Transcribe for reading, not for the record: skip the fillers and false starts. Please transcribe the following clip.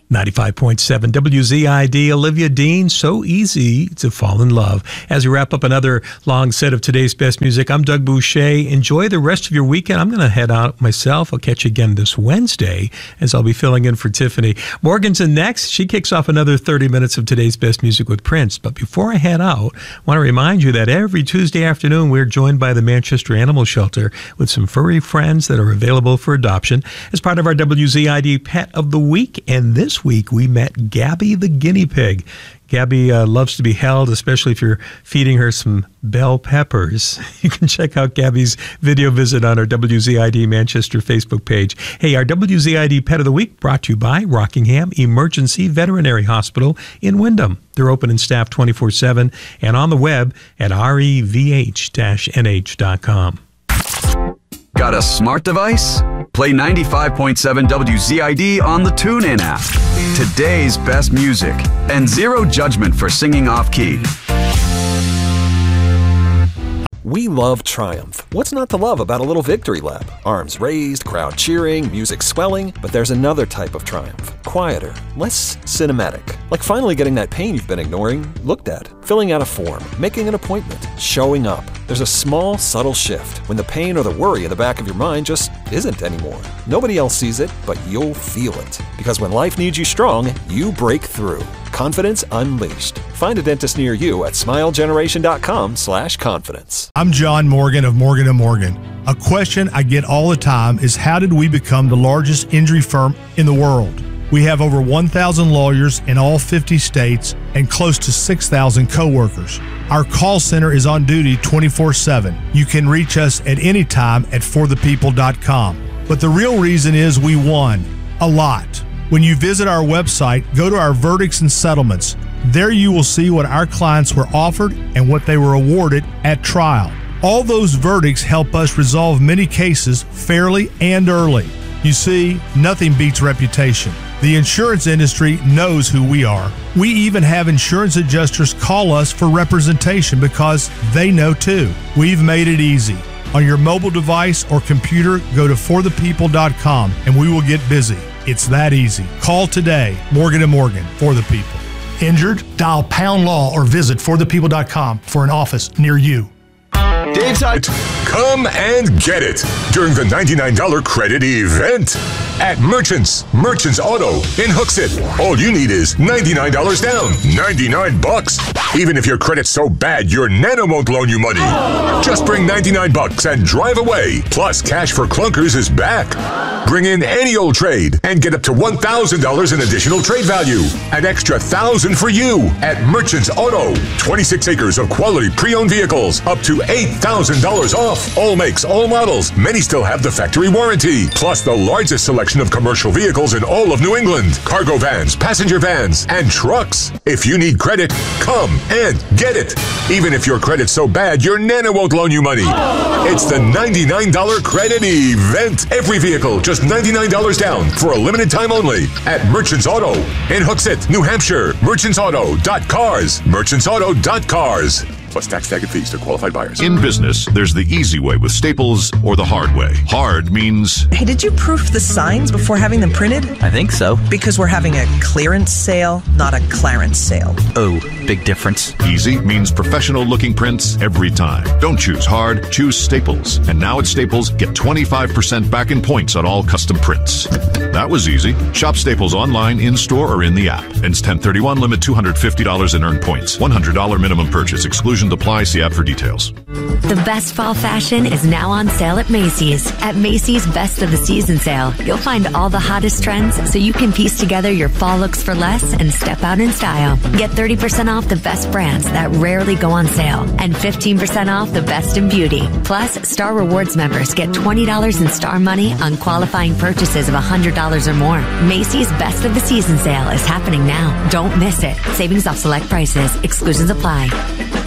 95.7 WZID, Olivia Dean, So Easy to Fall in Love. As we wrap up another long set of today's best music, I'm Doug Boucher. Enjoy the rest of your weekend. I'm going to head out myself. I'll catch you again this Wednesday as I'll be filling in for Tiffany. Morgan's in next. She kicks off another 30 minutes of today's best music with Prince. But before I head out, I want to remind you that every Tuesday afternoon, we're joined by the Manchester Animal Shelter with some furry friends that are available for adoption as part of our WZID Pet of the Week. And this week, we met Gabby the guinea pig. Gabby loves to be held, especially if you're feeding her some bell peppers. You can check out Gabby's video visit on our WZID Manchester Facebook page. Hey, our WZID Pet of the Week brought to you by Rockingham Emergency Veterinary Hospital in Wyndham. They're open and staffed 24/7 and on the web at revh-nh.com. Got a smart device? Play 95.7 WZID on the TuneIn app. Today's best music and zero judgment for singing off-key. We love Triumph. What's not to love about a little victory lap? Arms raised, crowd cheering, music swelling. But there's another type of triumph. Quieter, less cinematic. Like finally getting that pain you've been ignoring looked at. Filling out a form, making an appointment, showing up. There's a small, subtle shift when the pain or the worry in the back of your mind just isn't anymore. Nobody else sees it, but you'll feel it. Because when life needs you strong, you break through. Confidence Unleashed. Find a dentist near you at smilegeneration.com/confidence. I'm John Morgan of Morgan & Morgan. A question I get all the time is, how did we become the largest injury firm in the world? We have over 1,000 lawyers in all 50 states and close to 6,000 coworkers. Our call center is on duty 24/7. You can reach us at any time at forthepeople.com. But the real reason is we won a lot. When you visit our website, go to our verdicts and settlements. There you will see what our clients were offered and what they were awarded at trial. All those verdicts help us resolve many cases fairly and early. You see, nothing beats reputation. The insurance industry knows who we are. We even have insurance adjusters call us for representation because they know too. We've made it easy. On your mobile device or computer, go to forthepeople.com and we will get busy. It's that easy. Call today. Morgan & Morgan, for the people. Injured? Dial pound law or visit forthepeople.com for an office near you. Dave's Hut. Come and get it during the $99 credit event at Merchants Auto in Hooksett. All you need is $99 down, $99. Even if your credit's so bad your nana won't loan you money. Just bring $99 and drive away. Plus, Cash for Clunkers is back. Bring in any old trade and get up to $1,000 in additional trade value. An extra $1,000 for you at Merchants Auto. 26 acres of quality pre-owned vehicles, up to $8,000 off. All makes, all models. Many still have the factory warranty. Plus the largest selection of commercial vehicles in all of New England. Cargo vans, passenger vans, and trucks. If you need credit, come and get it. Even if your credit's so bad your nana won't loan you money. It's the $99 credit event. Every vehicle, just $99 down for a limited time only at Merchants Auto in Hooksett, New Hampshire. Merchantsauto.cars. Merchantsauto.cars. Plus tax, tag, and fees to qualified buyers. In business, there's the easy way with Staples or the hard way. Hard means... Hey, did you proof the signs before having them printed? I think so. Because we're having a clearance sale, not a Clarence sale. Oh, big difference. Easy means professional-looking prints every time. Don't choose hard, choose Staples. And now at Staples, get 25% back in points on all custom prints. That was easy. Shop Staples online, in-store, or in the app. Ends 10/31, limit $250 in earned points. $100 minimum purchase. Exclusion apply. See app for details. The best fall fashion is now on sale at Macy's. At Macy's Best of the Season sale, you'll find all the hottest trends so you can piece together your fall looks for less and step out in style. Get 30% off the best brands that rarely go on sale and 15% off the best in beauty. Plus, Star Rewards members get $20 in Star money on qualifying purchases of $100 or more. Macy's Best of the Season sale is happening now. Don't miss it. Savings off select prices. Exclusions apply.